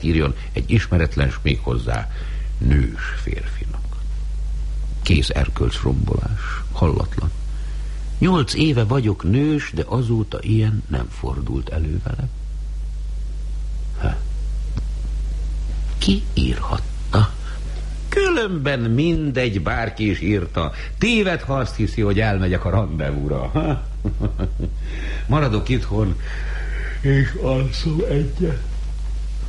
írjon egy ismeretlen, s még hozzá nős férfinak. Kész erkölcsrombolás, hallatlan. 8 éve vagyok nős, de azóta ilyen nem fordult elő velem. Ki írhatta? Különben mindegy, bárki is írta. Téved, ha azt hiszi, hogy elmegyek a randevúra. Maradok itthon, és alszom egyet.